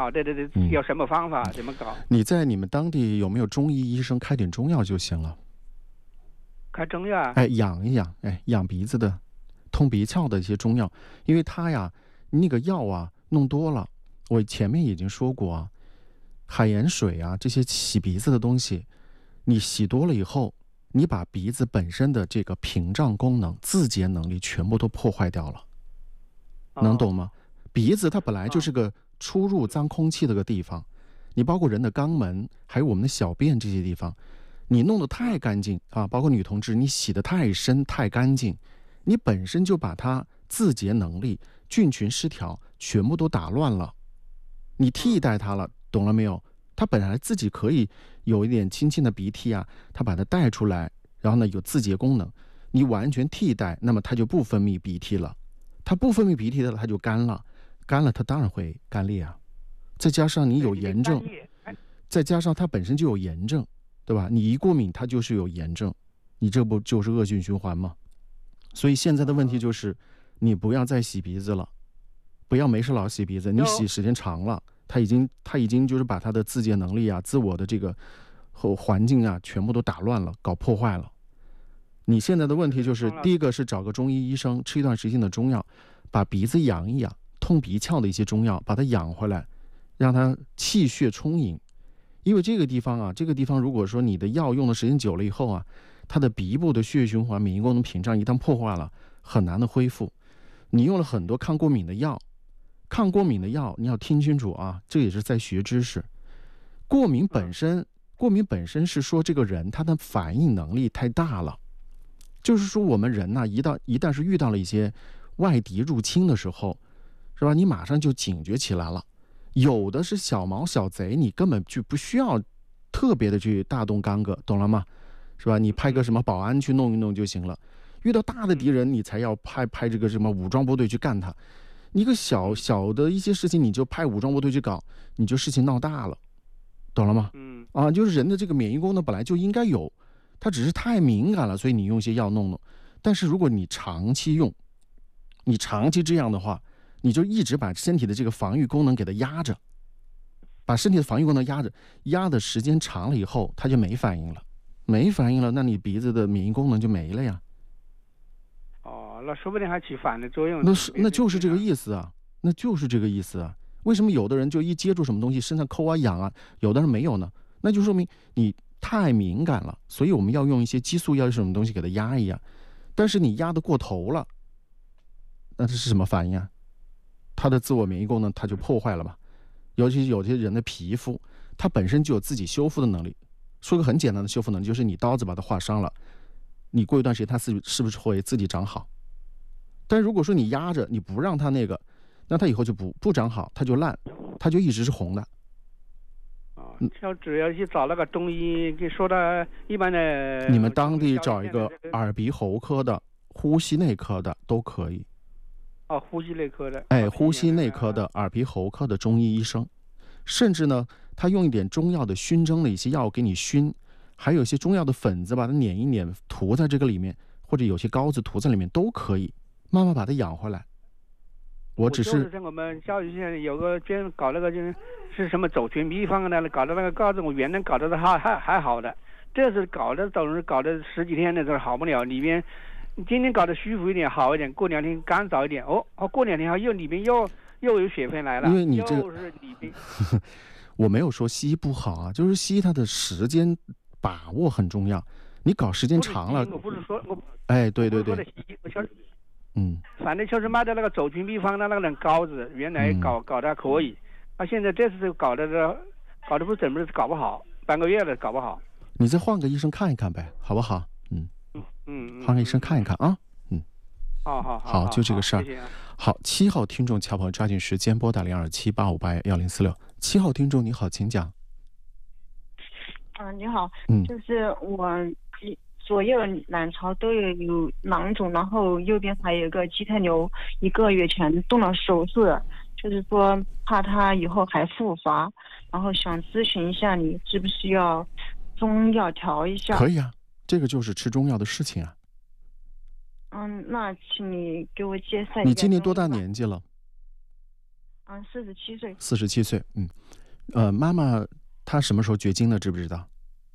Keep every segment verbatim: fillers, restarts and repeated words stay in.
好的，这这有什么方法、嗯、怎么搞？ 你在你们当地有没有中医医生开点中药就行了？ 开中药？ 哎，养一养，哎，养鼻子的、通鼻窍的一些中药，因为它呀，那个药啊弄多了，我前面已经说过啊，海盐水啊这些洗鼻子的东西，你洗多了以后，你把鼻子本身的这个屏障功能、自洁能力全部都破坏掉了，能懂吗？鼻子它本来就是个出入脏空气的个地方，你包括人的肛门，还有我们的小便这些地方，你弄得太干净啊，包括女同志，你洗得太深太干净，你本身就把它自洁能力、菌群失调全部都打乱了，你替代它了，懂了没有？它本来自己可以有一点轻轻的鼻涕啊，它把它带出来，然后呢有自洁功能，你完全替代，那么它就不分泌鼻涕了，它不分泌鼻涕的它就干了，干了它当然会干裂啊，再加上你有炎症，再加上它本身就有炎症，对吧？你一过敏它就是有炎症，你这不就是恶性循环吗？所以现在的问题就是你不要再洗鼻子了，不要没事老洗鼻子，你洗时间长了，它已经它已经就是把它的自洁能力啊、自我的这个和环境啊全部都打乱了，搞破坏了。你现在的问题就是第一个是找个中医医生吃一段时间的中药，把鼻子养一养，通鼻窍的一些中药把它养回来，让它气血充盈。因为这个地方啊，这个地方如果说你的药用的时间久了以后啊，它的鼻部的血液循环、免疫功能屏障一旦破坏了，很难的恢复。你用了很多抗过敏的药，抗过敏的药你要听清楚啊，这也是在学知识。过敏本身，过敏本身是说这个人他的反应能力太大了，就是说我们人呢、啊，一旦一旦是遇到了一些外敌入侵的时候，是吧？你马上就警觉起来了。有的是小毛小贼，你根本就不需要特别的去大动干戈，懂了吗？是吧？你派个什么保安去弄一弄就行了。遇到大的敌人，你才要派派这个什么武装部队去干他。一个小小的一些事情，你就派武装部队去搞，你就事情闹大了，懂了吗？ 嗯， 啊，就是人的这个免疫功能本来就应该有，它只是太敏感了，所以你用一些药弄弄。但是如果你长期用，你长期这样的话，你就一直把身体的这个防御功能给它压着，把身体的防御功能压着，压的时间长了以后，它就没反应了，没反应了，那你鼻子的免疫功能就没了呀。 哦，那说不定还起反的作用。 那是，那就是这个意思啊，那就是这个意思啊。为什么有的人就一接触什么东西身上抠啊痒啊，有的人没有呢？那就说明你太敏感了，所以我们要用一些激素药什么东西给它压一压。但是你压得过头了，那这是什么反应啊？它的自我免疫功能它就破坏了嘛。尤其是有些人的皮肤，它本身就有自己修复的能力。说个很简单的修复能力，就是你刀子把它划伤了，你过一段时间它是是不是会自己长好？但如果说你压着，你不让它那个，那它以后就不不长好，它就烂，它就一直是红的。 啊，就只要去找那个中医给说的，一般的。 你们当地找一个耳鼻喉科的、呼吸内科的都可以。 哦，呼吸内科的。 哎，呼吸内科的、耳鼻喉科的中医医生，甚至呢，他用一点中药的熏蒸的一些药给你熏，还有一些中药的粉子，把它碾一碾，涂在这个里面，或者有些膏子涂在里面都可以，慢慢把它养回来。我只是， 我就是我们教育现在有个专搞那个就是是什么走群秘方的，搞的那个膏子，我原来搞的还还还好的，这是搞的总是搞的十几天的，这好不了，里边。今天搞得舒服一点，好一点，过两天干燥一点，哦，哦，过两天又里面又又有血分来了， 因为你这又是里面。 我没有说西医不好啊，就是西医它的时间把握很重要，你搞时间长了。 我不是说我， 哎，对对对， 我晓得， 嗯， 反正就是卖的那个走群秘方的那个人膏子，原来搞、嗯、搞的还可以，他、啊、现在这次搞的这搞的不怎么搞不好，半个月了搞不好。 你再换个医生看一看呗，好不好？嗯。 嗯， 换个医生看一看啊，嗯， 好好好，就这个事儿。好，七号听众乔朋友抓紧时间拨打零二七八五八幺零四六。七号听众你好，请讲。 嗯、呃，你好， 嗯， 就是我左右卵巢都有有囊肿，然后右边还有一个畸胎瘤，一个月前动了手术的，就是说怕它以后还复发，然后想咨询一下你是不是要中药调一下？ 可以啊。这个就是吃中药的事情啊。 嗯，那请你给我介绍一下。 你今年多大年纪了？ 嗯，四十七岁。 四十七岁，嗯，呃，妈妈她什么时候绝经的，知不知道？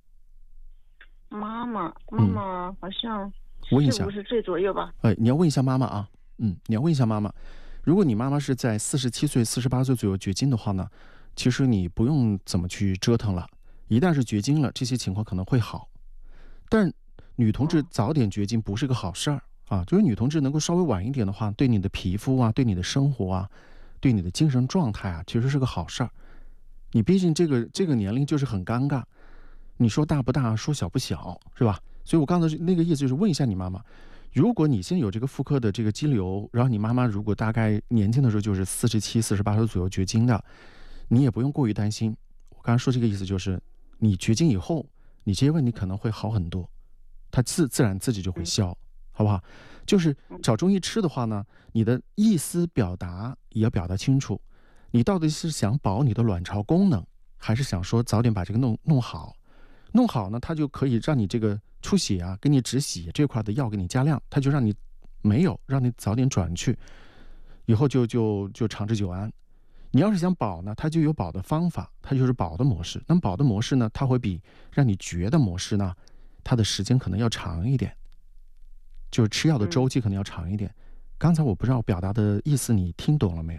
妈妈，妈妈好像问一下四五十岁左右吧。 哎，你要问一下妈妈啊，嗯，你要问一下妈妈。如果你妈妈是在四十七岁、四十八岁左右绝经的话呢，其实你不用怎么去折腾了。一旦是绝经了，这些情况可能会好。但是女同志早点绝经不是个好事儿啊，就是女同志能够稍微晚一点的话，对你的皮肤啊，对你的生活啊，对你的精神状态啊，其实是个好事儿。你毕竟这个这个年龄就是很尴尬，你说大不大，说小不小，是吧？所以我刚才那个意思就是问一下你妈妈，如果你现在有这个妇科的这个肌瘤，然后你妈妈如果大概年轻的时候就是四十七、四十八岁左右绝经的，你也不用过于担心。我刚才说这个意思就是，你绝经以后，你这些问题可能会好很多，它自自然自己就会消，好不好？就是找中医吃的话呢，你的意思表达也要表达清楚，你到底是想保你的卵巢功能，还是想说早点把这个弄弄好？弄好呢，它就可以让你这个出血啊，给你止血这块的药给你加量，它就让你没有，让你早点转去，以后就就就长治久安。你要是想保呢，它就有保的方法，它就是保的模式。那么保的模式呢，它会比让你绝的模式呢，它的时间可能要长一点，就是吃药的周期可能要长一点。嗯、刚才我不知道表达的意思你听懂了没有？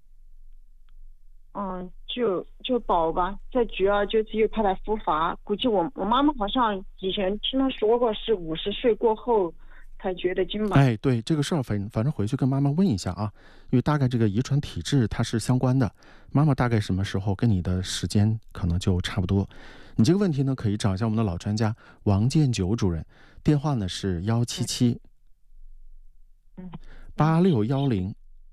嗯，就就保吧，再绝啊，就只有怕它复发。估计我我妈妈好像以前听她说过，是五十岁过后才绝的经吧。 哎，对这个事儿，反反正回去跟妈妈问一下啊，因为大概这个遗传体质它是相关的，妈妈大概什么时候跟你的时间可能就差不多。你这个问题呢，可以找一下我们的老专家王建九主任，电话呢是幺七七八六幺零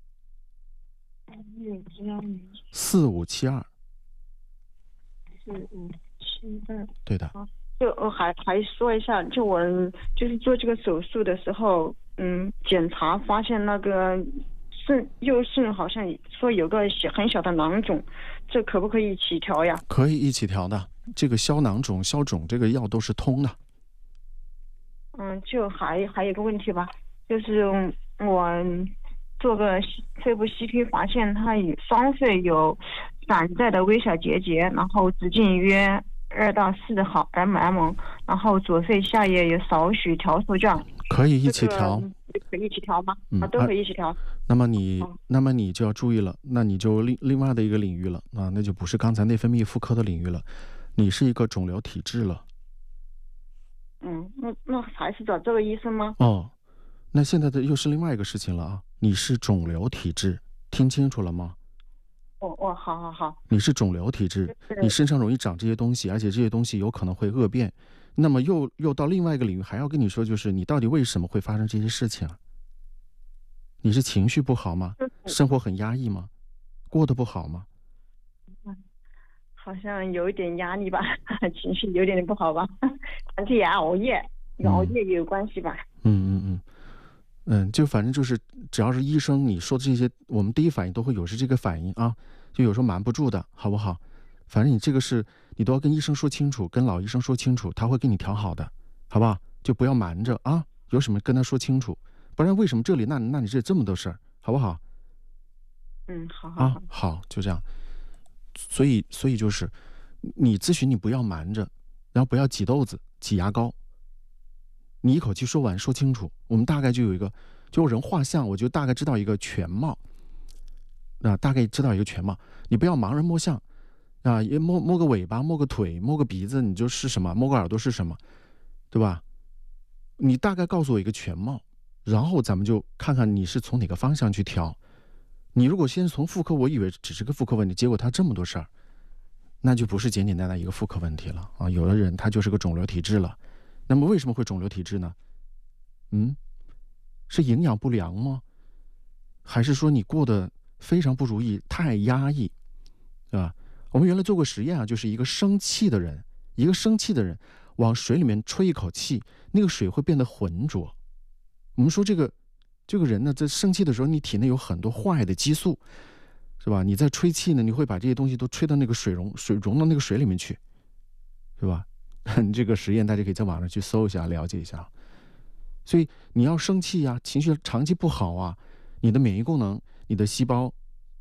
四五七二四五七二， 对的。 就我还还说一下，就我就是做这个手术的时候，嗯，检查发现那个肾右肾好像说有个小很小的囊肿，这可不可以一起调呀？ 可以一起调的，这个消囊肿、消肿这个药都是通的。 嗯，就还还有一个问题吧，就是我做个肺部 C T 发现它有双肺有散在的微小结节，然后直径约二到四毫 mm， 然后左肺下叶有少许条索状， 可以一起调， 这个、可以一起调吗？ 嗯， 啊，都可以一起调。 那么你，哦、那么你就要注意了，那你就另另外的一个领域了啊，那就不是刚才内分泌妇科的领域了，你是一个肿瘤体质了。 嗯，那那还是找这个医生吗？ 哦，那现在的又是另外一个事情了啊，你是肿瘤体质，听清楚了吗？ 哦哦，好好好。 你是肿瘤体质，你身上容易长这些东西，而且这些东西有可能会恶变。那么又又到另外一个领域，还要跟你说，就是你到底为什么会发生这些事情啊？你是情绪不好吗？生活很压抑吗？过得不好吗？ 嗯，好像有一点压力吧，情绪有点不好吧，而且也熬夜，跟熬夜也有关系吧。 嗯嗯嗯。嗯，就反正就是只要是医生你说的这些，我们第一反应都会有是这个反应啊，就有时候瞒不住的，好不好？反正你这个是你都要跟医生说清楚，跟老医生说清楚，他会给你调好的，好不好？就不要瞒着啊，有什么跟他说清楚，不然为什么这里那那你这这么多事儿，好不好？ 嗯，好好好啊，好，就这样。所以所以就是你咨询你不要瞒着，然后不要挤豆子挤牙膏。你一口气说完说清楚，我们大概就有一个，就人画像，我就大概知道一个全貌，啊，大概知道一个全貌。你不要盲人摸象，啊，也摸摸个尾巴，摸个腿，摸个鼻子，你就是什么，摸个耳朵是什么，对吧？你大概告诉我一个全貌，然后咱们就看看你是从哪个方向去调。你如果先从妇科，我以为只是个妇科问题，结果他这么多事儿，那就不是简简单单一个妇科问题了啊！有的人他就是个肿瘤体质了。那么为什么会肿瘤体质呢？嗯，是营养不良吗？还是说你过得非常不如意，太压抑，对吧？我们原来做过实验啊，就是一个生气的人，一个生气的人往水里面吹一口气，那个水会变得浑浊。我们说这个这个人呢，在生气的时候，你体内有很多坏的激素，是吧？你在吹气呢，你会把这些东西都吹到那个水溶水溶到那个水里面去，是吧？这个实验大家可以在网上去搜一下，了解一下。所以你要生气啊，情绪长期不好啊，你的免疫功能、你的细胞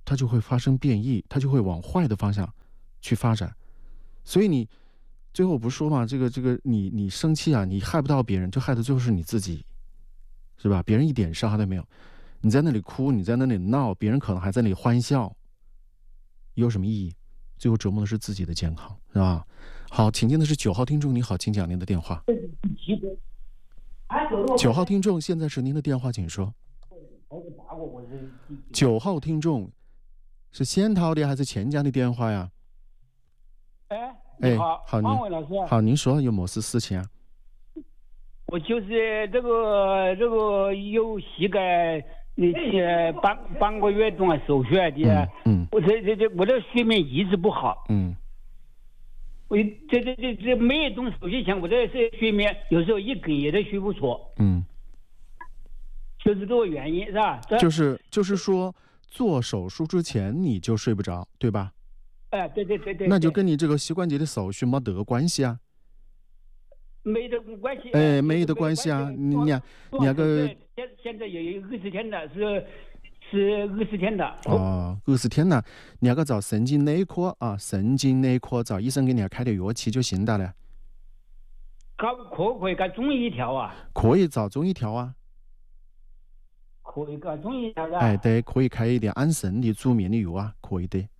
它就会发生变异，它就会往坏的方向去发展。所以你最后不说嘛，这个这个你你生气啊，你害不到别人，就害的最后是你自己，是吧？别人一点伤害都没有，你在那里哭，你在那里闹，别人可能还在那里欢笑，有什么意义？最后折磨的是自己的健康，是吧？好，请进的是九号听众，你好，请讲您的电话。九号听众，现在是您的电话，请说。九号听众是先掏的还是钱家的电话呀？ 哎， 哎， 好， 好，您方伟老师， 好，您说有么事事情啊？ 我就是这个这个有膝盖，那些半半个月动手术的， 嗯， 我这这这我这睡眠一直不好， 嗯， 我这这这这没动手术前，我这是睡眠有时候一更夜都睡不着， 嗯， 就是这个原因是吧？ 就是就是说做手术之前你就睡不着，对吧？ 哎，对对对对， 那就跟你这个膝关节的手术没得关系啊。 没得关系。 哎，没得关系啊，你你你那个现现在也有二十天了，是是二十天的。 哦，二十天了，你那个找神经内科啊，神经内科找医生给你开点药剂就行的了。 可可可以搞中医调啊？ 可以找中医调啊。 可以搞中医调的。 哎，对，可以开一点安神的助眠的药啊，可以的。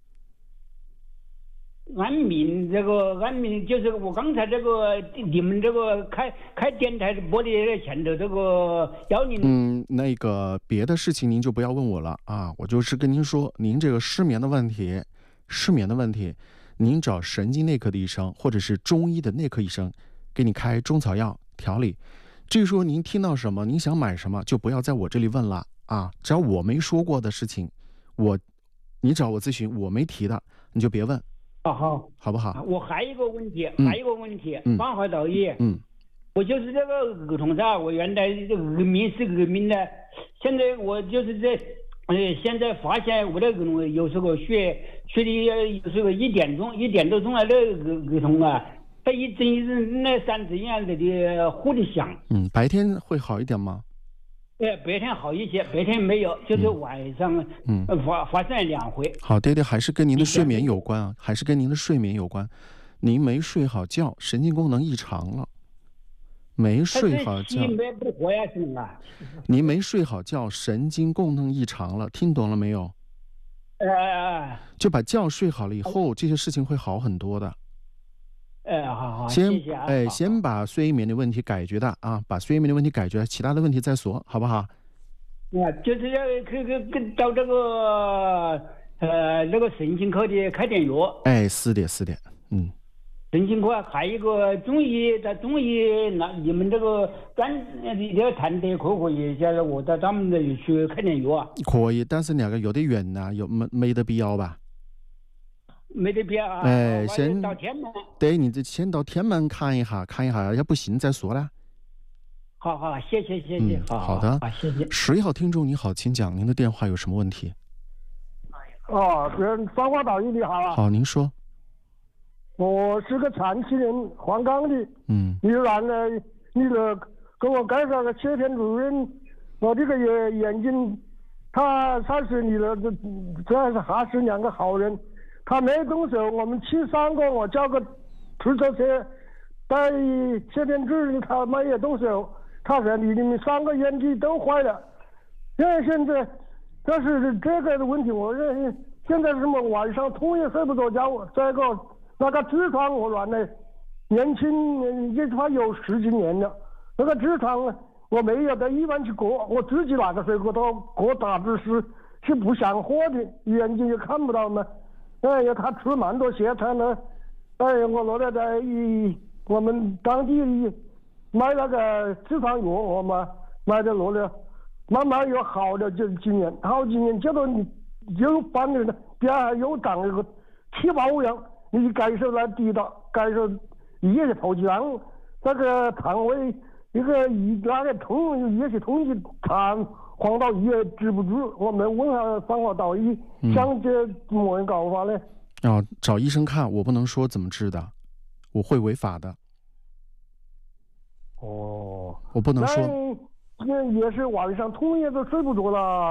安眠这个安眠就是我刚才这个你们这个开开电台播的前头这个幺零嗯，那个别的事情您就不要问我了啊，我就是跟您说，您这个失眠的问题，失眠的问题，您找神经内科的医生或者是中医的内科医生，给你开中草药调理。至于说您听到什么，您想买什么，就不要在我这里问了啊，只要我没说过的事情，我你找我咨询我没提的，你就别问。 啊好， 好不好？ 我还有一个问题， 嗯、 还有一个问题， 嗯、 方华导演， 嗯， 我就是这个儿童噻，我原来这恶名是恶名的，现在我就是在，呃，现在发现我的儿童有时候学学的有时候一点钟一点多钟啊，那儿儿童啊，他一睁一睁那三只眼那的呼的响。 嗯，白天会好一点吗？ 呃，白天好一些，白天没有，就是晚上嗯发发生两回。 好，爹爹还是跟您的睡眠有关啊，还是跟您的睡眠有关。您没睡好觉，神经功能异常了。没睡好觉。 没不活呀，是吗？ 您没睡好觉，神经功能异常了，听懂了没有？ 呃， 就把觉睡好了以后，这些事情会好很多的。 哎，好好， 先谢谢啊。 哎，先把睡眠的问题解决的啊，把睡眠的问题解决，其他的问题再说，好不好？ 啊，就是要去去跟到这个呃那个神经科的开点药。 哎，是的，是的，嗯。 神经科还有一个中医，在中医那你们这个专这个团队可不可以叫我到他们那里去开点药啊？ 可以，但是那个有点远呐，有没没得必要吧？ 没得必要啊！ 哎，先到天门。 对，你这先到天门看一下，看一下，要不行再说啦。 好好，谢谢谢谢， 嗯、 好好的， 好谢谢。 十一号听众你好，请讲您的电话有什么问题？ 哦，这芳华导演你好啊。 好，您说。 我是个残疾人，黄冈的。 嗯。 你让呢，你的给我介绍个切片主任，我这个眼眼睛，他他是你的，主要是还是两个好人。他没动手，我们去三个，我叫个出租车带切片主任，他没有动手。他说你你们三个眼睛都坏了。因为现在，但是这个的问题，我认为现在什么晚上通夜睡不着觉，再一个那个痔疮我乱了，年轻也他有十几年了，那个痔疮我没有到医院去过，我自己拿个水果刀过打只是是不想喝的，眼睛也看不到嘛。哎呀，他吃蛮多血他呢，哎，我拿来在一我们当地买那个痔疮药，我嘛买的拿了，慢慢又好了，就几年，好几年，结果你又翻了呢，边还又长一个气泡样，你感受来滴到，感受也是头浆，那个肠胃一个一那个痛也是痛的痰。黄道医也治不住，我们问下芳华导医，想这怎么搞法呢？ 哦，找医生看，我不能说怎么治的，我会违法的。 哦， 我不能说。 那也是晚上通夜都睡不着了，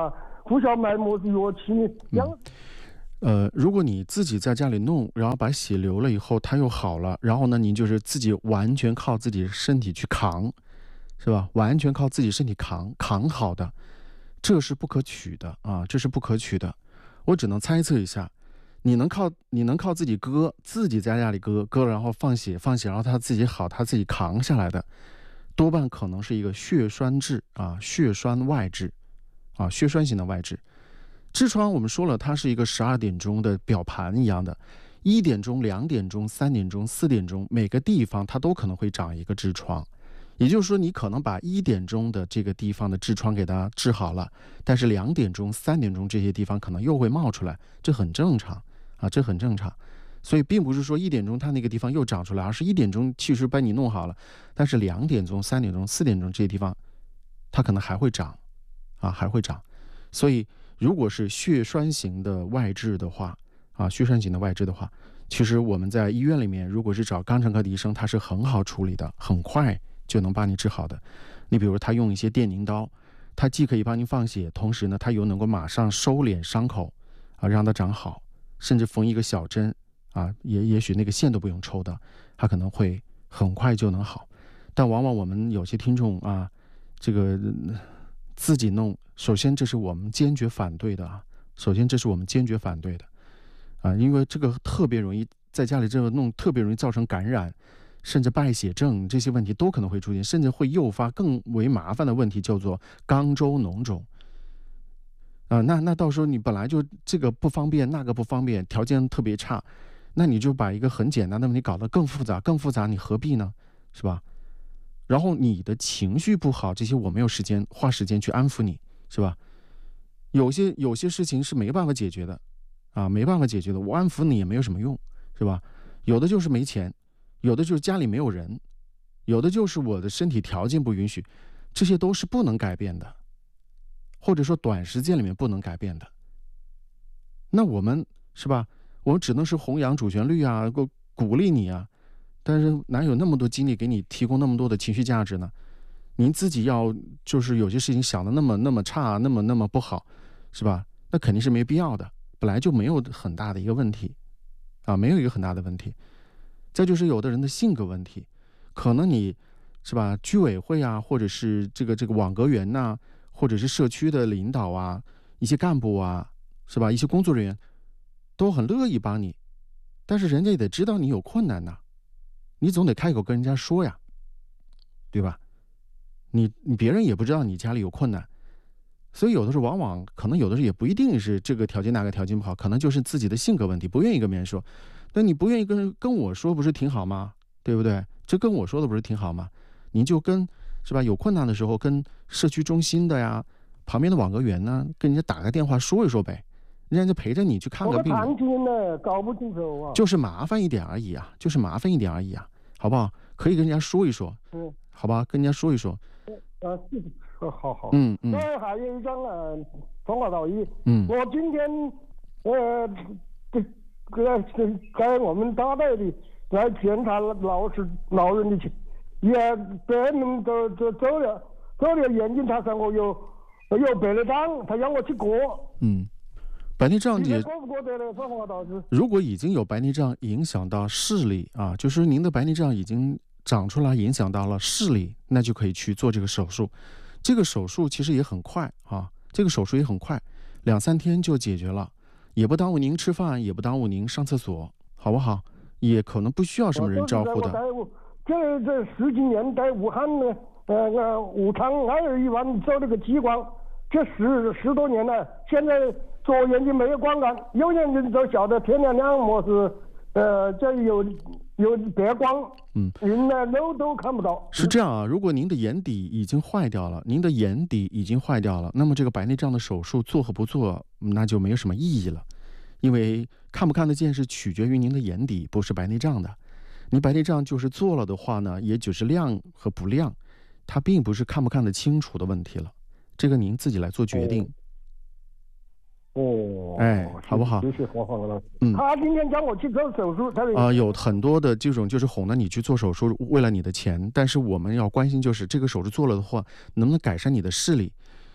不晓买么子药吃呢？ 嗯呃，如果你自己在家里弄，然后把血流了以后，它又好了，然后呢，您就是自己完全靠自己身体去扛，是吧？完全靠自己身体扛，扛好的，这是不可取的啊，这是不可取的。我只能猜测一下，你能靠你能靠自己割，自己在家里割割了，然后放血放血，然后他自己好，他自己扛下来的，多半可能是一个血栓质啊，血栓外痔啊，血栓型的外痔。痔疮我们说了，它是一个十二点钟的表盘一样的，一点钟、两点钟、三点钟、四点钟，每个地方它都可能会长一个痔疮。也就是说，你可能把一点钟的这个地方的痔疮给它治好了，但是两点钟、三点钟这些地方可能又会冒出来，这很正常啊，这很正常。所以并不是说一点钟它那个地方又长出来，而是一点钟其实把你弄好了，但是两点钟、三点钟、四点钟这些地方，它可能还会长，啊，还会长。所以如果是血栓型的外痔的话，啊，血栓型的外痔的话，其实我们在医院里面，如果是找肛肠科的医生，他是很好处理的，很快就能帮你治好的。你比如他用一些电凝刀，他既可以帮你放血，同时呢，他又能够马上收敛伤口，啊，让它长好，甚至缝一个小针，啊，也也许那个线都不用抽的，它可能会很快就能好。但往往我们有些听众啊，这个自己弄。首先，这是我们坚决反对的啊！首先，这是我们坚决反对的，啊，因为这个特别容易在家里这个弄，特别容易造成感染，甚至败血症这些问题都可能会出现，甚至会诱发更为麻烦的问题，叫做肛周脓肿。啊，那那到时候你本来就这个不方便，那个不方便，条件特别差，那你就把一个很简单的问题搞得更复杂，更复杂，你何必呢？是吧？然后你的情绪不好，这些我没有时间花时间去安抚你。是吧？有些有些事情是没办法解决的，啊，没办法解决的，我安抚你也没有什么用，是吧？有的就是没钱，有的就是家里没有人，有的就是我的身体条件不允许，这些都是不能改变的，或者说短时间里面不能改变的。那我们是吧？我们只能是弘扬主旋律啊，鼓鼓励你啊，但是哪有那么多精力给你提供那么多的情绪价值呢？您自己要就是有些事情想的那么那么差，那么那么不好，是吧？那肯定是没必要的，本来就没有很大的一个问题，啊，没有一个很大的问题。再就是有的人的性格问题，可能你是吧，居委会啊，或者是这个这个网格员呐、啊，或者是社区的领导啊，一些干部啊，是吧？一些工作人员都很乐意帮你，但是人家也得知道你有困难呐、啊，你总得开口跟人家说呀，对吧？你你别人也不知道你家里有困难，所以有的时候往往可能有的时候也不一定是这个条件那个条件不好，可能就是自己的性格问题，不愿意跟别人说。那你不愿意跟跟我说，不是挺好吗？对不对？这跟我说的不是挺好吗？你就跟是吧？有困难的时候跟社区中心的呀，旁边的网格员呢，跟人家打个电话说一说呗，人家就陪着你去看个病。 我听呢，搞不清楚啊。 就是麻烦一点而已啊，就是麻烦一点而已啊，好不好？可以跟人家说一说，嗯，好吧，跟人家说一说。 呃，是，好好。 嗯嗯。 那还有一张啊，通话导医。 嗯。 我今天呃，在在我们大队里来检查老是老人的情，也别人都都走了走了眼睛，他说我有有白内障，他让我去过。 嗯。白内障也， 过不过得了？通话导师。 如果已经有白内障影响到视力啊，就是您的白内障已经长出来影响到了视力，那就可以去做这个手术。这个手术其实也很快啊，这个手术也很快，两三天就解决了，也不耽误您吃饭，也不耽误您上厕所，好不好？也可能不需要什么人招呼的。 这这十几年在武汉呢，呃呃，武昌二二医院做那个激光，这十十多年了，现在左眼睛没有光感，右眼睛都晓得天亮亮么是，呃，这有。有白光，嗯，人呢路都看不到。 是这样啊，如果您的眼底已经坏掉了，您的眼底已经坏掉了，那么这个白内障的手术做和不做，那就没有什么意义了，因为看不看得见是取决于您的眼底，不是白内障的。你白内障就是做了的话呢，也就是亮和不亮，它并不是看不看得清楚的问题了，这个您自己来做决定。 哦， 哎，好不好？ 谢谢黄黄老师。嗯，他今天叫我去做手术，他啊、呃，有很多的这种就是哄着你去做手术，为了你的钱。但是我们要关心就是这个手术做了的话，能不能改善你的视力？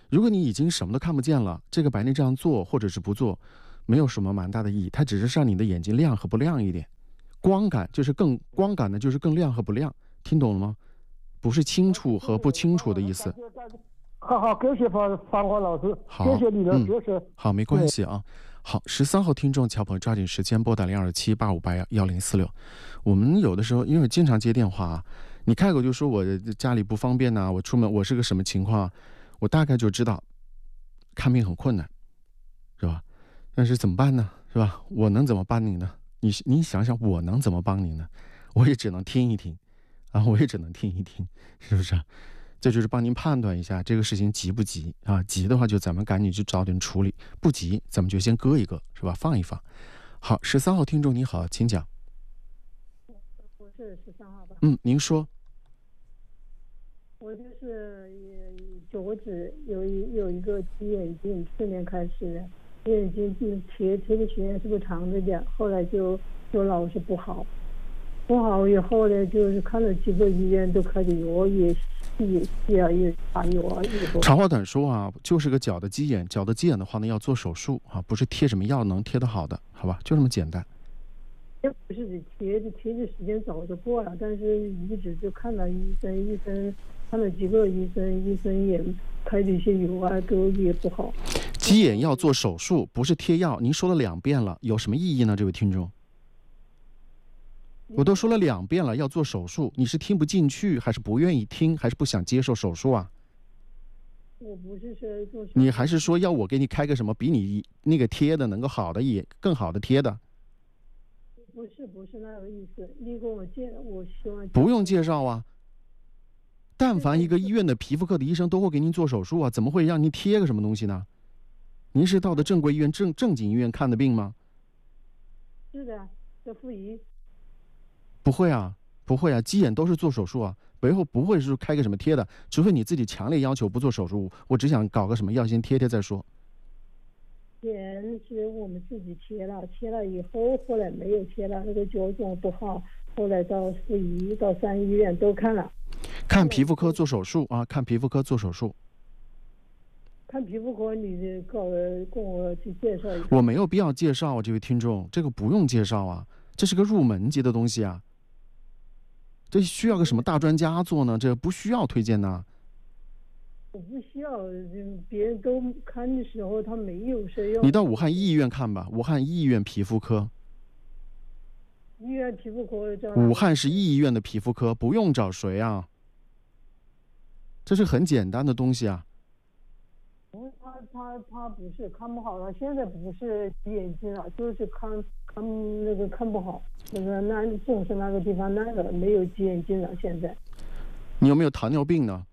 如果你已经什么都看不见了，这个白内障做或者是不做，没有什么蛮大的意义，它只是让你的眼睛亮和不亮一点。光感就是更光感呢，就是更亮和不亮，听懂了吗？不是清楚和不清楚的意思。 好好，感谢方方华老师， 好， 谢谢你的解释、 嗯。好，没关系啊。好，十三号听众小朋友抓紧时间拨打零二七八五八幺零四六。我们有的时候因为经常接电话啊，你开口就说我家里不方便呐、啊，我出门我是个什么情况，我大概就知道看病很困难，是吧？但是怎么办呢？是吧？我能怎么帮你呢？你你想想，我能怎么帮你呢？我也只能听一听，啊，我也只能听一听，是不是？这就是帮您判断一下这个事情急不急啊？急的话就咱们赶紧去早点处理，不急咱们就先搁一搁，是吧？放一放。好，十三号听众你好，请讲。 我是十三号吧？ 嗯，您说。 我就是脚趾有一有一个鸡眼镜，去年开始的。眼睛贴贴的时间是不是长着点？后来就就老是不好，不好以后呢，就是看了几个医院都开的药，也也也啊也打药啊。 长话短说啊，就是个脚的鸡眼，脚的鸡眼的话呢，要做手术啊，不是贴什么药能贴得好的，好吧？就这么简单。 也不是贴的贴的时间早就过了，但是一直就看了医生，医生看了几个医生，医生也开的一些药啊，都也不好。 鸡眼要做手术，不是贴药。您说了两遍了，有什么意义呢？这位听众，我都说了两遍了，要做手术，你是听不进去，还是不愿意听，还是不想接受手术啊？ 我不是说做手术， 你还是说要我给你开个什么比你那个贴的能够好的也更好的贴的？ 不是不是那个意思，你给我介，我希望不用介绍啊。但凡一个医院的皮肤科的医生都会给您做手术啊，怎么会让您贴个什么东西呢？您是到的正规医院、正正经医院看的病吗？ 是的，在妇医。 不会啊，不会啊，鸡眼都是做手术啊，背后不会是开个什么贴的，除非你自己强烈要求不做手术，我只想搞个什么药先贴贴再说。 眼是我们自己贴了，贴了以后后来没有贴了，那个脚肿不好，后来到妇医、到三医院都看了。 看皮肤科做手术啊，看皮肤科做手术。 看皮肤科，你告跟我去介绍一下。 我没有必要介绍啊，这位听众，这个不用介绍啊，这是个入门级的东西啊。这需要个什么大专家做呢？这不需要推荐呢。 我不需要，别人都看的时候他没有说要。 你到武汉一医院看吧，武汉一医院皮肤科。 医院皮肤科。 武汉是一医院的皮肤科，不用找谁啊。这是很简单的东西啊。 他他他不是看不好了，现在不是洗眼睛了，就是看看那个看不好，那个那重视那个地方那个没有洗眼睛了。现在你有没有糖尿病呢？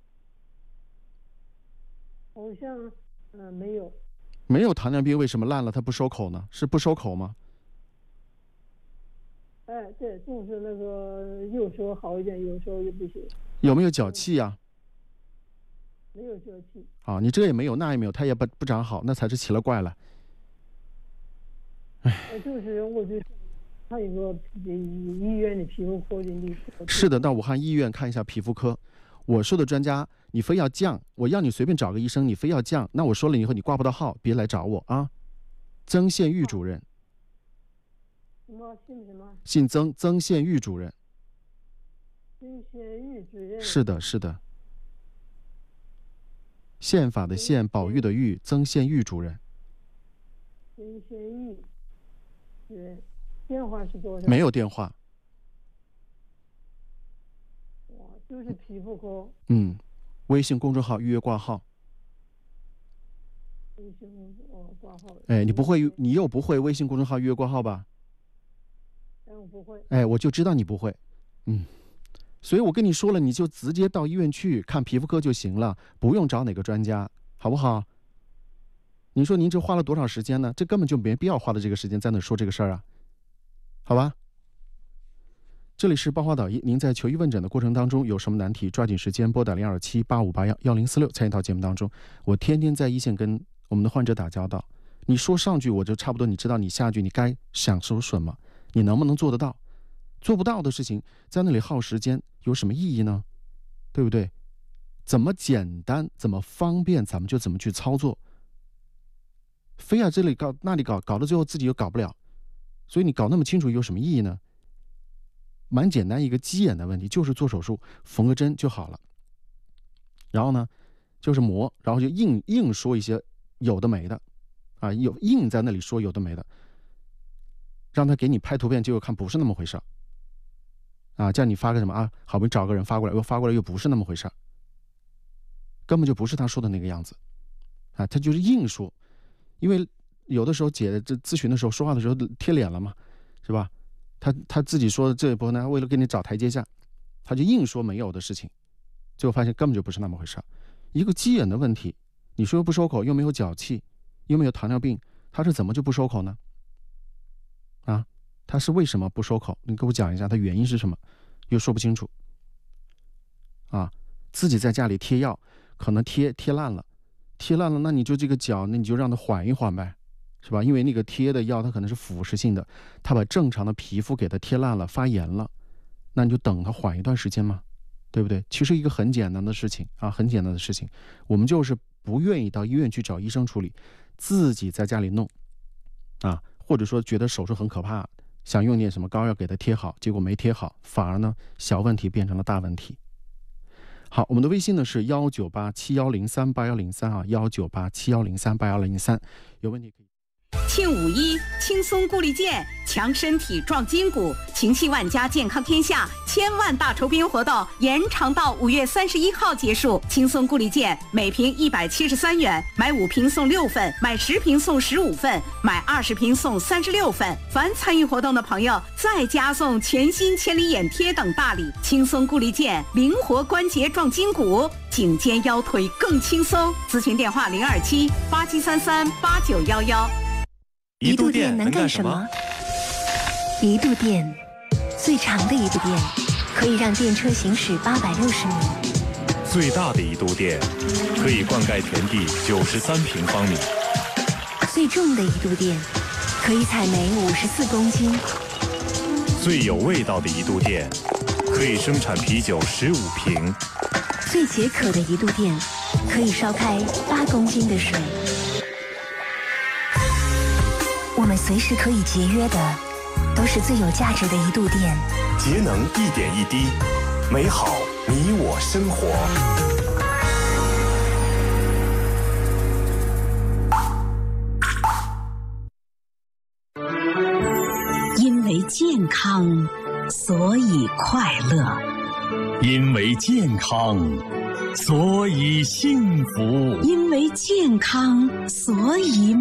好像嗯、呃、没有。 没有糖尿病为什么烂了它不收口呢？是不收口吗？ 哎，对，就是那个有时候好一点，有时候也不行。 有没有脚气呀、啊？ 没有脚气。 啊，你这也没有，那也没有，它也不不长好，那才是奇了怪了。哎， 就是我就看一个医院的皮肤科的。 是的，到武汉医院看一下皮肤科。我说的专家，你非要犟，我要你随便找个医生，你非要犟，那我说了以后你挂不到号，别来找我啊。曾宪玉主任。 什么姓什么？ 姓曾，曾宪玉主任。 曾宪玉主任。 是的，是的。宪法的宪，宝玉的玉，曾宪玉主任。 曾宪玉主任，电话是多少？ 没有电话。 哇，就是皮肤科。 嗯，微信公众号预约挂号。 微信公众哦挂号。 哎，你不会，你又不会微信公众号预约挂号吧？ 哎，我不会。 哎，我就知道你不会。嗯。所以我跟你说了，你就直接到医院去看皮肤科就行了，不用找哪个专家，好不好？你说您这花了多少时间呢？这根本就没必要花的这个时间在那说这个事儿啊，好吧？这里是报话导医，您在求医问诊的过程当中有什么难题，抓紧时间拨打零二七八五八幺幺零四六参与到节目当中。我天天在一线跟我们的患者打交道，你说上句我就差不多，你知道你下句你该想什么，你能不能做得到？做不到的事情在那里耗时间有什么意义呢？对不对？ 怎么简单怎么方便咱们就怎么去操作，非要这里搞那里搞，搞到最后自己又搞不了，所以你搞那么清楚有什么意义呢？蛮简单一个鸡眼的问题，就是做手术缝个针就好了，然后呢就是磨，然后就硬硬说一些有的没的啊，有硬在那里说有的没的，让他给你拍图片，结果看不是那么回事啊，叫你发个什么啊，好不容易找个人发过来，又发过来又不是那么回事，根本就不是他说的那个样子啊，他就是硬说，因为有的时候姐这咨询的时候说话的时候贴脸了嘛，是吧？他他自己说的这一波呢，为了给你找台阶下，他就硬说没有的事情，最后发现根本就不是那么回事。一个鸡眼的问题，你说又不收口，又没有脚气，又没有糖尿病，他是怎么就不收口呢？啊，他是为什么不收口？你给我讲一下，他原因是什么？又说不清楚。啊，自己在家里贴药，可能贴贴烂了，贴烂了，那你就这个脚，那你就让它缓一缓呗。是吧？因为那个贴的药它可能是腐蚀性的，它把正常的皮肤给它贴烂了，发炎了，那你就等它缓一段时间嘛，对不对？其实一个很简单的事情啊，很简单的事情，我们就是不愿意到医院去找医生处理，自己在家里弄啊，或者说觉得手术很可怕，想用点什么膏药给它贴好，结果没贴好，反而呢小问题变成了大问题。好，我们的微信呢是幺九八七幺零三八幺零三啊，幺九八七幺零三八幺零三，有问题可以。 庆五一，轻松固力健，强身体壮筋骨，情系万家，健康天下，千万大酬宾活动延长到五月三十一号结束。轻松固力健每瓶一百七十三元，买五瓶送六份，买十瓶送十五份，买二十瓶送三十六份。凡参与活动的朋友，再加送全新千里眼贴等大礼。轻松固力健，灵活关节壮筋骨，颈肩腰腿更轻松。咨询电话零二七八七三三八九幺幺。 一度电能干什么？ 一度电，最长的一度电，可以让电车行驶八百六十米； 最大的一度电，可以灌溉田地九十三平方米； 最重的一度电，可以采煤五十四公斤； 最有味道的一度电，可以生产啤酒十五瓶； 最解渴的一度电，可以烧开八公斤的水。我们随时可以节约的，都是最有价值的一度电。 节能一点一滴，美好你我生活。 因为健康，所以快乐； 因为健康，所以幸福； 因为健康，所以